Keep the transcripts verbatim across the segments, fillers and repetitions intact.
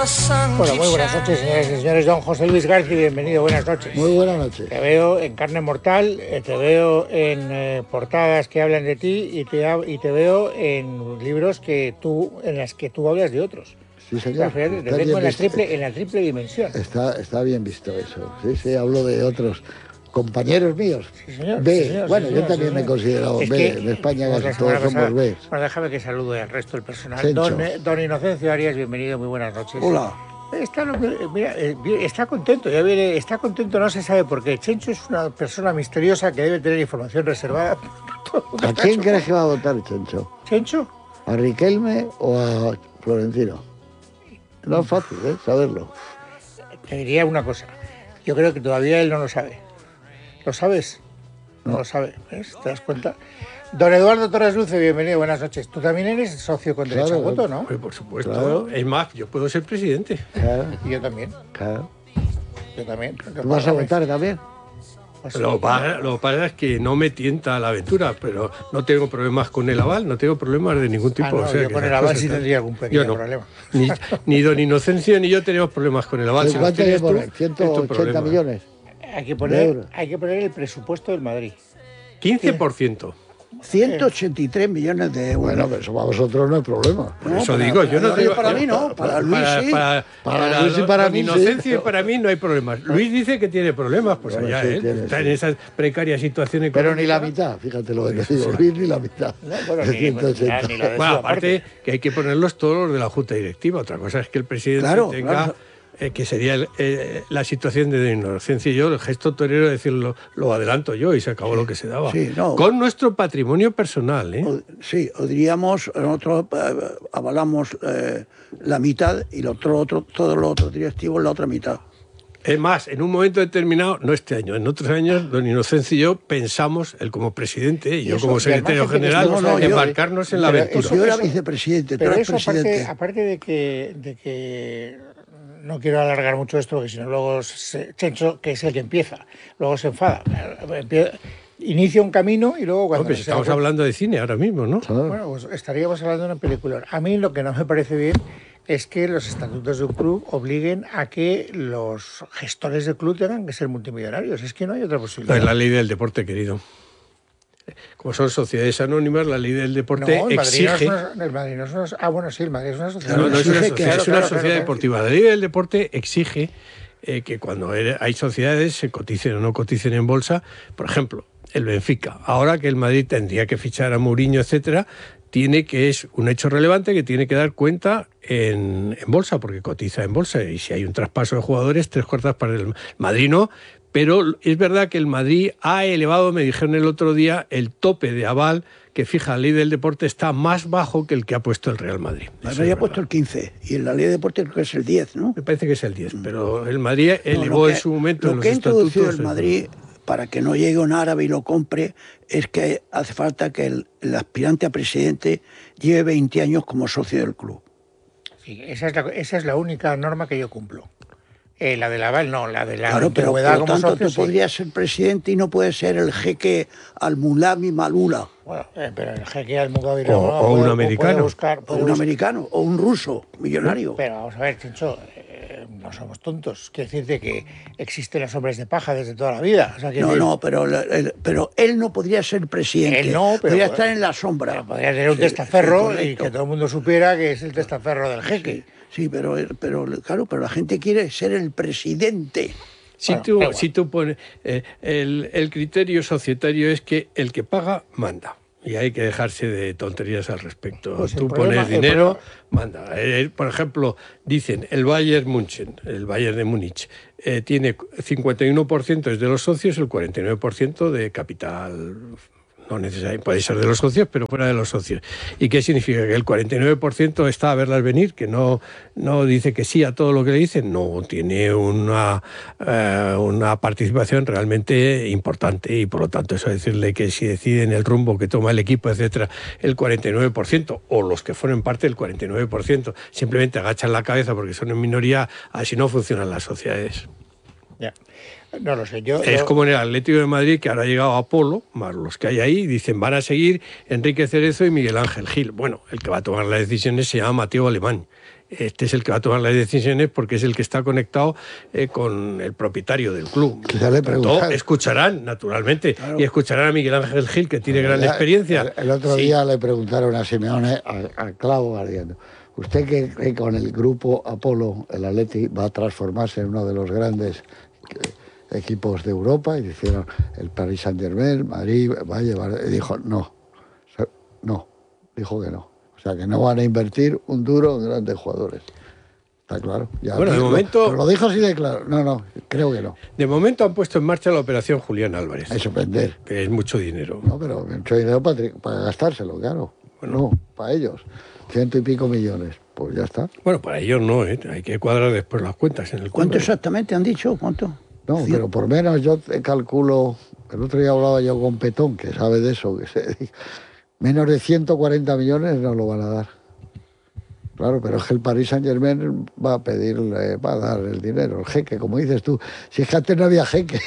Bueno, muy buenas noches, señoras y señores. Don José Luis García, bienvenido, buenas noches. Muy buenas noches. Te veo en Carne Mortal, te veo en eh, portadas que hablan de ti y te, y te veo en libros que tú, en las que tú hablas de otros. Sí, señor. O sea, te tengo en la, triple, en la triple dimensión. Está, está bien visto eso. Sí, sí, hablo de otros compañeros míos. Sí, señor. B. Sí, señor, bueno, sí, yo señor, también sí, me he considerado es B. que, en España casi todos pasada, somos B. Bueno, déjame que salude al resto del personal. Chencho. Don, eh, don Inocencio Arias, bienvenido, muy buenas noches. Hola. Está, mira, está contento, ya viene, está contento, no se sabe por qué. Chencho es una persona misteriosa que debe tener información reservada. ¿A quién crees que va a votar Chencho? ¿Chencho? ¿A Riquelme o a Florentino? No es fácil, ¿eh? Saberlo. Te diría una cosa, yo creo que todavía él no lo sabe. ¿Lo sabes? No, no lo sabe, ¿ves? ¿Te das cuenta? Don Eduardo Torres Luce, bienvenido, buenas noches. Tú también eres socio con derecho claro, a voto, ¿no? Pues por supuesto. Claro. Es más, yo puedo ser presidente. Claro, Y yo también. claro. Yo también. ¿Tú vas a votar también? Pues Lo que pasa, lo que pasa es que no me tienta la aventura, pero no tengo problemas con el aval, no tengo problemas de ningún tipo. Ah, no, o sea, yo que con el esas aval cosas sí tal. tendría algún pequeño Yo no. problema. Ni, ni don Inocencio ni yo tenemos problemas con el aval. Si los ¿Cuánto hay que tienes tú, poner? es tu ¿ciento ochenta problema. millones? Hay que De poner, euros. hay que poner el presupuesto del Madrid. quince por ciento. ciento ochenta y tres millones de euros. Bueno, pero eso para vosotros no hay problema. Por No, eso para- digo, yo no para- digo. para yo- mí no, para Luis sí. Para, Para para Luis y don- para don mí sí. Inocencio y para mí no hay problemas. Luis dice que tiene problemas, pues Bueno, allá sí, él. tiene, Está sí. en esa precaria situación Pero económica. ni la mitad, fíjate lo que te digo, Luis, ni la mitad. No, bueno, de ni- ciento ochenta. ni la de- Bueno, Sí, aparte aparte. que hay que ponerlos todos los de la Junta Directiva. Otra cosa es que el presidente Claro, tenga, claro. eh, que sería el- eh, la situación de Inocencia y yo, el gesto torero de decirlo, lo adelanto yo y se acabó lo que se daba. Sí, no. Con nuestro patrimonio personal, ¿eh? O- sí, o diríamos, nosotros eh, avalamos eh, la mitad y lo otro, otro, todos los otros directivos la otra mitad. Es más, en un momento determinado, no este año, en otros años, don Inocencio y yo pensamos, él como presidente y yo eso, como y secretario además que general, no, no, yo- embarcarnos en la pero aventura. eso- Yo era eso- vicepresidente, tú Pero eres eso, aparte, presidente. aparte de que, de que no quiero alargar mucho esto, porque si no luego se, Chencho, que es el que empieza, luego se enfada. Empie- Inicia un camino y luego cuando... No, pues se estamos da cuenta- hablando de cine ahora mismo, ¿no? Bueno, pues estaríamos hablando de una película. A mí lo que no me parece bien es que los estatutos de un club obliguen a que los gestores del club tengan que ser multimillonarios. Es que no hay otra posibilidad. Es la ley del deporte, querido. Como son sociedades anónimas, la ley del deporte No, el Madrid no es exige... una- el Madrid no es una- ah, bueno, sí, el Madrid es una sociedad. No, no es una exige sociedad, que- es Claro, una claro, sociedad claro, deportiva. La ley del deporte exige eh, que cuando er- hay sociedades se coticen o no coticen en bolsa. Por ejemplo, el Benfica. Ahora que el Madrid tendría que fichar a Mourinho, etcétera, tiene que es un hecho relevante que tiene que dar cuenta en, en bolsa, porque cotiza en bolsa. Y si hay un traspaso de jugadores, tres cuartas para el Madrid no. Pero es verdad que el Madrid ha elevado, me dijeron el otro día, el tope de aval que fija la ley del deporte está más bajo que el que ha puesto el Real Madrid. Me Eso había es puesto verdad. el quince y en la ley de deporte creo que es el diez, ¿no? Me parece que es el diez, pero el Madrid No, elevó lo que- en su momento Lo en los que ha introducido estatutos. el Madrid para que no llegue un árabe y lo compre es que hace falta que el, el aspirante a presidente lleve veinte años como socio del club. Sí, esa es la, esa es la única norma que yo cumplo. Eh, la del aval no, la de la Claro, pero por antigüedad lo como tanto socio, tú sí. podrías ser presidente y no puedes ser el jeque al-Mulami Malula, Bueno, eh, pero el jeque al Mugabe O- o un americano. buscar, o puede un buscar- americano, o un ruso millonario. Pero vamos a ver, Chencho, eh, no somos tontos. Quiere decirte que existen los hombres de paja desde toda la vida. O sea, quiero No, decir, no, pero, el- el- pero él no podría ser presidente. Él no, pero- podría estar en la sombra. pero podría tener un Sí, testaferro sí, y correcto. que todo el mundo supiera que es el testaferro del jeque. Sí, pero, pero claro, pero la gente quiere ser el presidente. Si Bueno, tú, da igual. si tú pones. eh, el, el criterio societario es que el que paga, manda. Y hay que dejarse de tonterías al respecto. Pues el tú problema- pones el dinero, manda. Eh, por ejemplo, dicen el Bayern München, el Bayern de Múnich, eh, tiene cincuenta y uno por ciento es de los socios, el cuarenta y nueve por ciento de capital. No necesariamente, puede ser de los socios, pero fuera de los socios. ¿Y qué significa? Que el cuarenta y nueve por ciento está a verlas venir, que no, no dice que sí a todo lo que le dicen, no, tiene una, eh, una participación realmente importante y por lo tanto eso decirle que si deciden el rumbo que toma el equipo, etcétera, el cuarenta y nueve por ciento o los que fueron parte del cuarenta y nueve por ciento simplemente agachan la cabeza porque son en minoría, así no funcionan las sociedades. Ya. No lo sé, yo... Es yo- como en el Atlético de Madrid, que ahora ha llegado Apolo, más los que hay ahí, dicen van a seguir Enrique Cerezo y Miguel Ángel Gil. Bueno, el que va a tomar las decisiones se llama Mateo Alemán. este es el que va a tomar las decisiones porque es el que está conectado eh, con el propietario del club. Que ya le preguntaron. Escucharán, naturalmente, claro. Y escucharán a Miguel Ángel Gil, que tiene gran ya, experiencia. El, el otro sí. día le preguntaron a Simeone, al clavo ardiendo, ¿usted cree que con el grupo Apolo, el Atleti, va a transformarse en uno de los grandes equipos de Europa? Y dijeron, el Paris Saint-Germain, Madrid, va a llevar... Y dijo, no, no, dijo que no. O sea, que no van a invertir un duro en grandes jugadores. Está claro. Ya bueno, de lo, momento... Pero lo dijo así de claro. No, no, creo que no. De momento han puesto en marcha la operación Julián Álvarez. Hay que sorprender. Que es mucho dinero. No, pero mucho dinero para, para gastárselo, claro. Bueno. No, para ellos. Ciento y pico millones. Pues ya está. Bueno, para ellos no, ¿eh? Hay que cuadrar después las cuentas en el ¿Cuánto cuadro. exactamente han dicho? ¿Cuánto? No, ¿cien? Pero por menos yo te calculo... El otro día hablaba yo con Petón, que sabe de eso, que se... menos de ciento cuarenta millones no lo van a dar. Claro, pero es que el Paris Saint-Germain va a pedirle, va a dar el dinero, el jeque, como dices tú. Si es que antes no había jeques.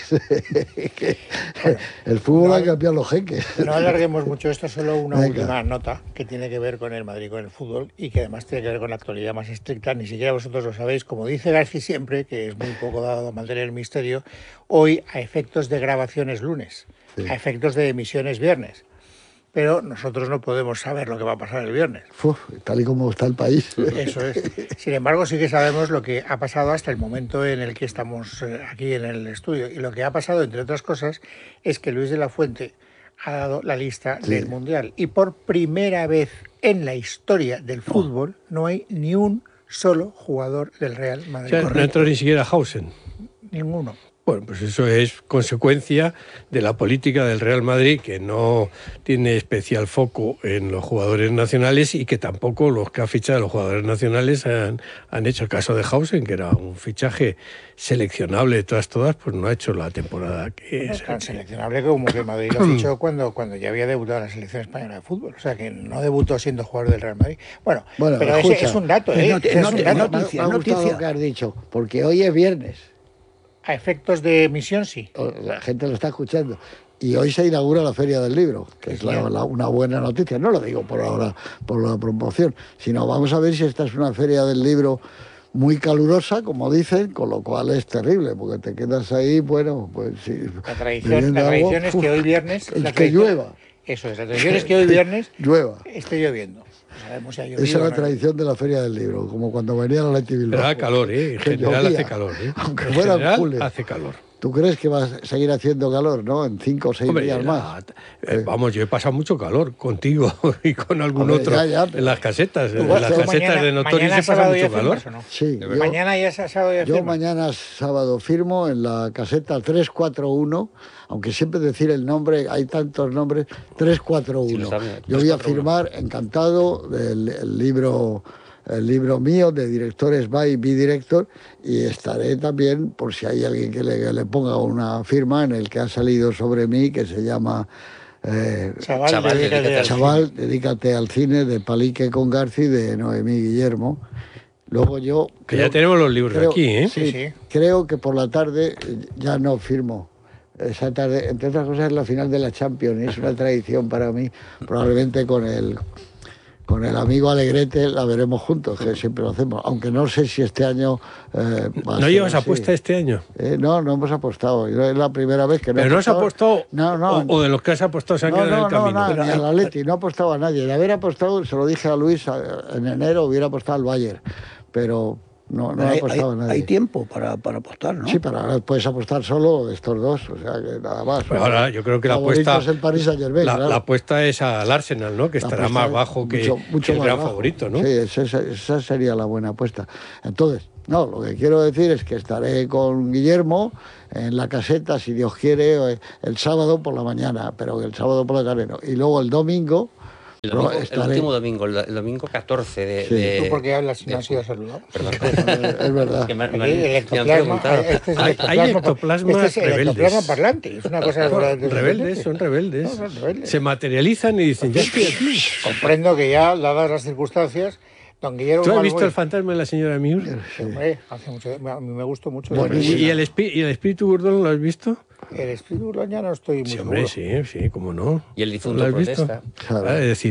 El fútbol no, ha cambiado los jeques. No alarguemos mucho esto, solo una Venga. última nota que tiene que ver con el Madrid, con el fútbol, y que además tiene que ver con la actualidad más estricta. Ni siquiera vosotros lo sabéis. Como dice García siempre, que es muy poco dado a mantener el misterio, hoy a efectos de grabaciones lunes, sí. A efectos de emisiones viernes. Pero nosotros no podemos saber lo que va a pasar el viernes. Uf, tal y como está el país. Eso es. Sin embargo, sí que sabemos lo que ha pasado hasta el momento en el que estamos aquí en el estudio. Y lo que ha pasado, entre otras cosas, es que Luis de la Fuente ha dado la lista sí. del Mundial. Y por primera vez en la historia del fútbol no hay ni un solo jugador del Real Madrid. O sea, no entró ni siquiera Hausen. Ninguno. Bueno, pues eso es consecuencia de la política del Real Madrid, que no tiene especial foco en los jugadores nacionales y que tampoco los que ha fichado los jugadores nacionales han, han hecho. El caso de Hausen, que era un fichaje seleccionable de todas, todas, pues no ha hecho la temporada que no es. Tan seleccionable como que Madrid lo fichó cuando, cuando ya había debutado en la selección española de fútbol. O sea, que no debutó siendo jugador del Real Madrid. Bueno, bueno pero escucha, ese es un dato, ¿eh? Es es un dato. Noticia, me ha gustado lo que has dicho, porque hoy es viernes. A efectos de emisión, sí. La gente lo está escuchando. Y hoy se inaugura la Feria del Libro, que es la, la, una buena noticia. No lo digo por ahora, por la promoción, sino vamos a ver si esta es una Feria del Libro muy calurosa, como dicen, con lo cual es terrible, porque te quedas ahí, bueno, pues sí. La tradición, la tradición es que hoy viernes... Es que llueva. Eso es, la tradición es que hoy viernes llueva. esté lloviendo. Sabemos si ha llovido, esa es la ¿no? tradición de la Feria del Libro, como cuando venía la Atleti Bilbao. Pero da calor, ¿eh? En general hace calor, ¿eh? Aunque en fuera general julio. hace calor. ¿Tú crees que va a seguir haciendo calor, no? En cinco o seis Hombre, días la, más. Eh, vamos, yo he pasado mucho calor contigo y con algún Hombre, otro ya, ya, pero... en las casetas. En Bueno, las casetas mañana, de Notori se pasa mucho calor. Firmas, ¿o no? Sí. Yo, mañana ya es sábado ya Yo firmas. mañana sábado firmo en la caseta tres cuatro uno, aunque siempre decir el nombre, hay tantos nombres, tres cuatro uno. Sí, sabe, yo voy a firmar, encantado, del el libro... el libro mío de directores by Bidirector, y estaré también, por si hay alguien que le, que le ponga una firma, en el que ha salido sobre mí, que se llama eh, Chaval, Chaval, dedícate, dedícate al Chaval cine. dedícate al cine, de Palique con Garci, de Noemí Guillermo. Luego yo... Que creo, ya tenemos los libros creo, aquí, ¿eh? Sí, Sí, sí. creo que por la tarde ya no firmo. Esa tarde, entre otras cosas, es la final de la Champions, y es una tradición para mí, probablemente con el... Con el amigo Alegrete la veremos juntos, que siempre lo hacemos. Aunque no sé si este año... Eh, va a ¿No ser llevas así. apuesta este año? Eh, no, no hemos apostado. Yo es la primera vez que no ¿Pero he no has apostado? No, no. O, o de los que has apostado se han No, quedado en no, el no, camino. nada, Pero ni hay- al Atleti, no apostaba a nadie. De haber apostado, se lo dije a Luis a- en enero, hubiera apostado al Bayern. Pero no, no he hay, apostado hay- a nadie. hay tiempo para, para apostar, ¿no? Sí, pero ahora puedes apostar solo de estos dos, o sea que nada más. Pero ahora yo creo que la Favorito apuesta, es el Paris Saint-Germain, la, claro. la apuesta es al Arsenal, ¿no? Que La estará apuesta más es bajo que, mucho, mucho que el más gran bajo. favorito, ¿no? Sí, esa, esa sería la buena apuesta. Entonces, no, lo que quiero decir es que estaré con Guillermo en la caseta, si Dios quiere, el sábado por la mañana, pero el sábado por la tarde no. Y luego el domingo... El, no, domingo, el estaré... último domingo, el, el domingo catorce de... Sí. de ¿Tú por qué hablas si no de- has sido saludado? Perdón. Es verdad. Que me, me, Aquí, el me han ectoplasma, preguntado. este es el Hay- ectoplasma, hay ectoplasmas este es el rebeldes. ectoplasma parlante, es una cosa... Son rebeldes, son rebeldes. No, son rebeldes. Se materializan y dicen, ya estoy aquí. Comprendo que ya, dadas las circunstancias, don Guillermo... ¿Tú has visto Balboa- el fantasma de la señora Miur? Hombre, hace mucho, a mí me gustó mucho. Bueno, ¿Y, y el espi- ¿Y el espíritu burdón lo has visto? El espíritu Urloña no estoy muy Sí, hombre, seguro. sí, sí, cómo no. Y el ¿Lo difunto has visto? protesta. Claro. Ah, es decir,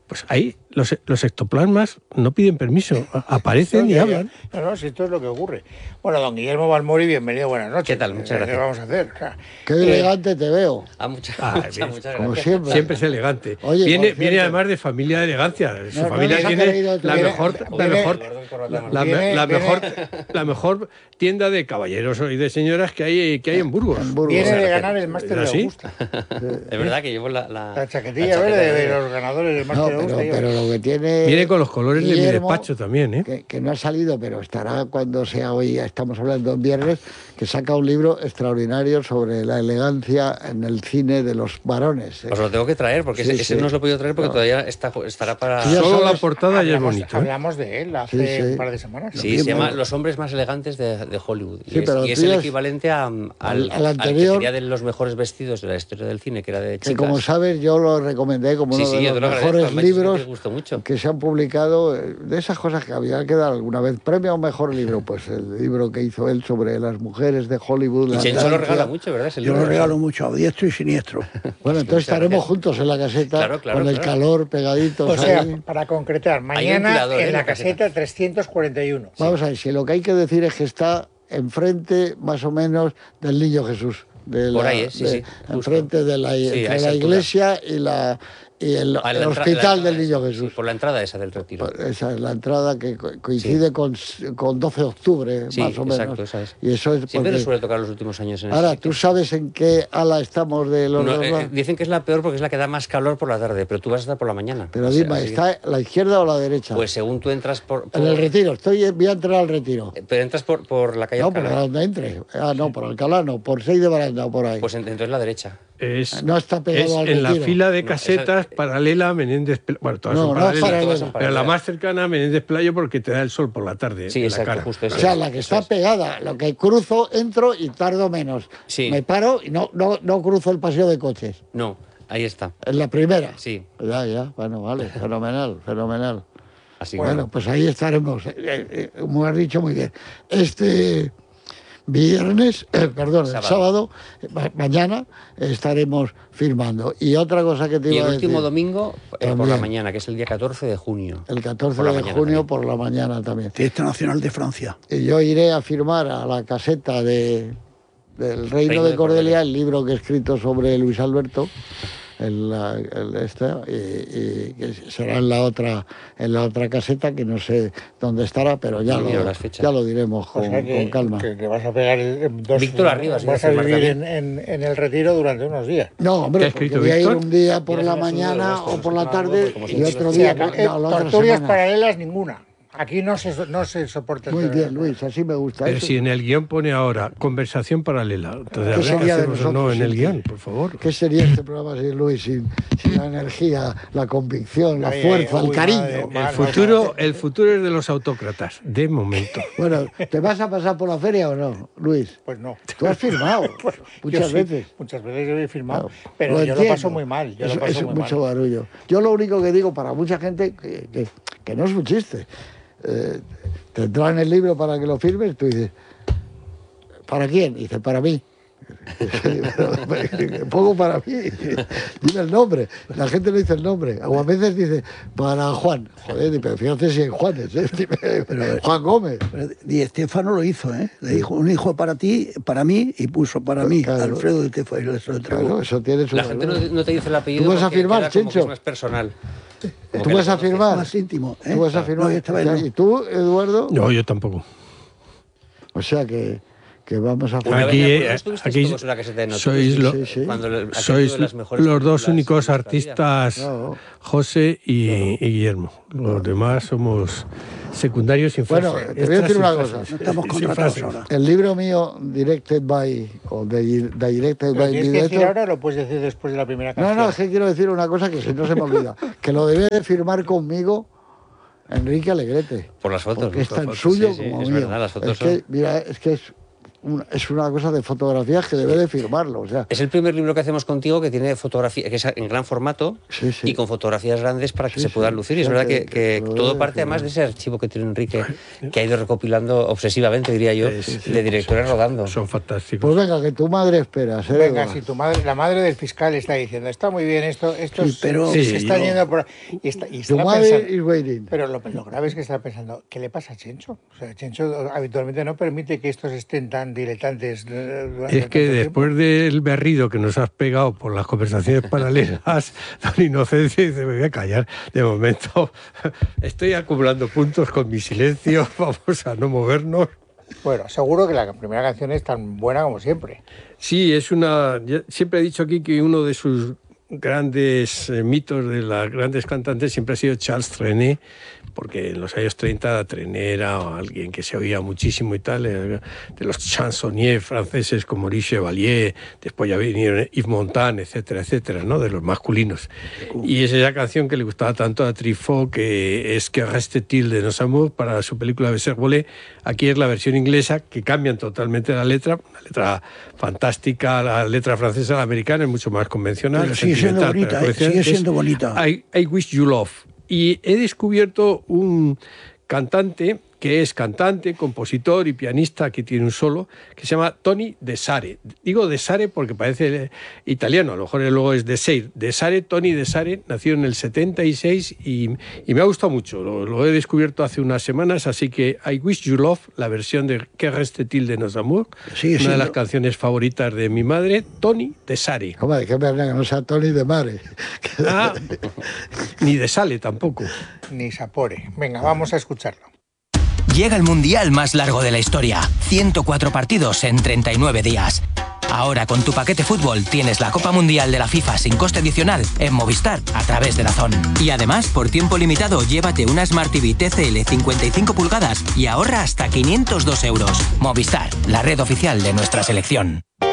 Pues ahí los, los ectoplasmas no piden permiso, aparecen No, y ya, hablan. ya. No, no, si esto es lo que ocurre. Bueno, don Guillermo Balmori, bienvenido, buenas noches. ¿Qué tal? Muchas ¿Qué gracias. vamos a hacer? O sea, Qué eh, elegante te veo. Ah, muchas, Ah, muchas, bien. muchas Como gracias. siempre. Siempre es elegante. Oye, viene, por viene cierto. además de familia de elegancia. Su No, no familia nos ha tiene querido la viene- mejor, la viene- mejor, la, me- viene- la viene- mejor, la mejor tienda de caballeros y de señoras que hay, que hay en Burgos. En Burgos. viene de gracias. ganar el máster ¿Es de así? Augusta. Es verdad que llevo la, la, La la chaquetilla chaqueta verde de los ganadores del No, máster de pero, Augusta. pero lo que tiene... Viene con los colores de mi Guillermo, despacho también, ¿eh? que, que no ha salido, pero estará cuando sea hoy, estamos hablando en viernes, que saca un libro extraordinario sobre la elegancia en el cine de los varones. ¿eh? Os lo tengo que traer, porque Sí, ese, ese sí. no os lo he podido traer porque No. todavía está, estará para... Sí, ya Solo sabes, la portada ya es hablamos, bonito. ¿eh? hablamos de él hace Sí, sí. un par de semanas. ¿no? Sí, se llama Los hombres más elegantes de, de Hollywood. Y Sí, es, pero y es tú el ya- equivalente a, al, al al que anterior- sería de los mejores vestidos de la historia del cine, que era de Que chicas. como sabes, yo lo recomendé como Sí, uno sí, de yo los te lo agradezco, mejores además, eso libros te gustó mucho. que se han publicado, eh, de esas cosas que había que dar alguna vez. Premio a un mejor libro, pues el libro que hizo él sobre las mujeres de Hollywood. Y la Chencho lo elegancia. regala mucho, ¿verdad? Ese Yo libro. lo regalo mucho, a diestro y siniestro. Bueno, entonces Muchas estaremos gracias. juntos en la caseta, Claro, claro, con el claro. calor pegaditos O sea, ahí. para concretar, mañana ventilador, ¿eh? en en la la caseta. caseta trescientos cuarenta y uno. Vamos a ver, si lo que hay que decir es que está enfrente, más o menos, del Niño Jesús. De Por la- ahí, ¿eh? Sí, de- sí, justo. enfrente de la, Sí, a entre esa la altura. iglesia y, la, y el, Ah, el la entra- hospital la entrada del esa, Niño sí, Jesús. por la entrada esa del retiro. Esa es la entrada que co- coincide con, con doce de octubre, Sí, más o menos. exacto, esa es. Y eso es Siempre porque- lo suele tocar los últimos años en ese Ahora, sitio. ¿tú sabes en qué ala estamos de los No, dos eh, lados? dicen que es la peor porque es la que da más calor por la tarde, pero tú vas a estar por la mañana. Pero O sea, dime, así que- ¿está a la izquierda o a la derecha? Pues según tú entras por... por- en el retiro, estoy, voy a entrar al retiro. eh, Pero entras por, por la calle No, por Alcalá. donde entre. Ah, no, por Alcalá no, por seis de Baranda o por ahí. Pues en- entonces la derecha. Es, No está pegado es al en la Retiro. fila de No, casetas esa- paralela a Menéndez Pelayo. Bueno, todas No, son no es paralelas, paralela. Todas son pero la paralelas. más cercana a Menéndez Pelayo porque te da el sol por la tarde Sí, en la exacto, cara. justo eso. O sea, la que Eso está es. pegada, lo que cruzo, entro y tardo menos. Sí. Me paro y no, no, no cruzo el paseo de coches. No, ahí está. En la primera. Sí. Ya, ya, bueno, vale, fenomenal, fenomenal. Así que Bueno, pues ahí estaremos. Eh, eh, como has dicho muy bien. Este viernes, eh, perdón, el Sábado. sábado, eh, ma- mañana estaremos firmando. Y otra cosa que te Y iba el a último decir, domingo eh, por la También. mañana, que es el día catorce de junio. el catorce por la de mañana junio también. por la mañana también. Fiesta Nacional de Francia. Y yo iré a firmar a la caseta de, del Reino, Reino de de Cordelia, Cordelia. el libro que he escrito sobre Luis Alberto, el, la- el este, y, y que será en la otra en la otra caseta, que no sé dónde estará, pero ya, No miro lo, las fechas. ya lo diremos O con, sea que, con calma. que, que vas a pegar el, dos, Víctor Arribas, vas iba a a firmar vivir en, también. en, en el retiro durante unos días. No, ¿Qué ha hombre, porque escrito voy a ir Víctor? un día por Ya la se me ha subido mañana esto, o se por me la ha tarde subido, como y siempre. otro Sí, día acá, no, eh, la otra tertulias semana. paralelas ninguna. Aquí no se, no se soporta. Muy el- bien, Luis, así me gusta. Pero Eso- si en el guión pone ahora conversación paralela, entonces ¿Qué habrá que sería de hacerlo o no nosotros en el sin guión, ti? por favor. ¿Qué sería este programa sin Luis, sin, sin la energía, la convicción, la Ay, ay, fuerza, el uy, cariño? madre, El madre, futuro, el futuro es de los autócratas, de momento. Bueno, ¿te vas a pasar por la feria o no, Luis? Pues no. Tú has firmado Yo muchas sí, veces. Muchas veces yo he firmado. Claro, pero lo yo entiendo. lo paso muy mal. Yo Eso- lo paso eso es muy mucho mal. barullo. Yo lo único que digo para mucha gente, que, que, que no es un chiste, eh, te traen el libro para que lo firmes, tú dices, ¿para quién? Y dices, para mí. Pongo para mí. Dime el nombre. La gente no dice el nombre. O a veces dice, para Juan. Joder, pero fíjate si hay Juanes. ¿eh? Dime, Juan Gómez. Pero Di Stéfano lo hizo, ¿eh? Le dijo un hijo para ti, para mí, y puso para mí. Claro. Alfredo de Stéfano, y se lo entregó. Claro, eso tiene su La gente no, valor. no te dice el apellido. ¿Tú vas a porque firmar, queda como que Chencho? es más personal. Como ¿Tú que vas le a conoces. firmar? Más íntimo, ¿eh? ¿Tú vas a firmar? No, esta vez no. ¿Y tú, Eduardo? No, yo tampoco. O sea que, que vamos a Una vez Aquí, me acuerdo, eh, estuvisteis aquí todos en la caseta de Noticias. sois, lo- Sí, sí. Cuando el- aquello sois de las mejores los dos películas únicos de nuestra vida. artistas, No. José y, y Guillermo. Los demás somos secundarios sin Bueno, frase. te voy a Extras decir sin una frase. cosa. No estamos Sin contratados frase. ahora. El libro mío, Directed by, o de, Directed ¿Lo by tienes que decir Director. ahora o lo puedes decir después de la primera No, canción? no, es que quiero decir una cosa que si no se me olvida. Que lo debe de firmar conmigo Enrique Alegrete. Por las fotos. Porque es ¿no? tan Por fotos, suyo sí, sí, como es mío. verdad, las fotos es que, son... mira, es que es una, es una cosa de fotografías que debe de firmarlo. O sea, es el primer libro que hacemos contigo que tiene fotografía, que es en gran formato sí, sí. y con fotografías grandes para que sí, se puedan sí. lucir. Y es o sea, verdad que, que, que todo parte además de ese archivo que tiene Enrique, que ha ido recopilando obsesivamente, diría yo, sí, sí, de directores son, rodando. Son fantásticos. Pues venga, que tu madre espera. ¿eh? Venga, si tu madre, la madre del fiscal está diciendo, está muy bien esto, esto sí, pero, se sí, está yo, yendo por... Y está, y tu madre is waiting. Pero lo, lo grave es que está pensando, ¿qué le pasa a Chencho? O sea, Chencho habitualmente no permite que estos estén tan diletantes. Es que después tiempo. del berrido que nos has pegado por las conversaciones paralelas, don Inocencio dice, me voy a callar. De momento estoy acumulando puntos con mi silencio, vamos a no movernos. Bueno, seguro que la primera canción es tan buena como siempre. Sí, es una... Siempre he dicho aquí que uno de sus grandes eh, mitos de las grandes cantantes siempre ha sido Charles Trenet, porque en los años treinta Trenet era alguien que se oía muchísimo y tal, de los chansonniers franceses como Maurice Chevalier, después ya vinieron Yves Montand, etcétera, etcétera, ¿no? De los masculinos. Y es esa canción que le gustaba tanto a Truffaut, que es Que reste-t-il de nos amours, para su película Baiser volé. Aquí es la versión inglesa, que cambian totalmente la letra, una letra fantástica, la letra francesa, la americana es mucho más convencional. Pero sigue siendo bonita, eh, sigue siendo bonita. I, I Wish You Love. Y he descubierto un cantante que es cantante, compositor y pianista, que tiene un solo, que se llama Tony De Sare. Digo De Sare porque parece italiano, a lo mejor luego es De Sare. De Sare, Tony De Sare, nació en el setenta y seis y, y me ha gustado mucho. Lo, lo he descubierto hace unas semanas, así que I Wish You Love, la versión de Que reste-t-il de nos amours, Sigue una siendo... de las canciones favoritas de mi madre, Tony De Sare. Hombre, qué pena que no sea Tony de Mare. Ah, ni De Sale tampoco. Ni Sapore. Venga, vamos a escucharlo. Llega el mundial más largo de la historia. ciento cuatro partidos en treinta y nueve días. Ahora con tu paquete fútbol tienes la Copa Mundial de la FIFA sin coste adicional en Movistar a través de DAZN. Y además, por tiempo limitado, llévate una Smart T V T C L cincuenta y cinco pulgadas y ahorra hasta quinientos dos euros. Movistar, la red oficial de nuestra selección.